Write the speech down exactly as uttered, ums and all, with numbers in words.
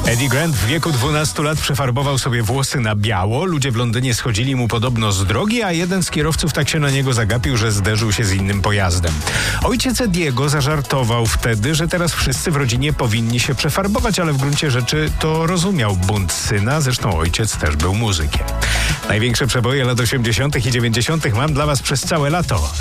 Eddie Grant w wieku dwunastu lat przefarbował sobie włosy na biało. Ludzie w Londynie schodzili mu podobno z drogi, a jeden z kierowców tak się na niego zagapił, że zderzył się z innym pojazdem. Ojciec Ediego zażartował wtedy, że teraz wszyscy w rodzinie powinni się przefarbować, ale w gruncie rzeczy to rozumiał bunt syna. Zresztą ojciec też był muzykiem. Największe przeboje lat osiemdziesiątych i dziewięćdziesiątych mam dla was przez całe lato.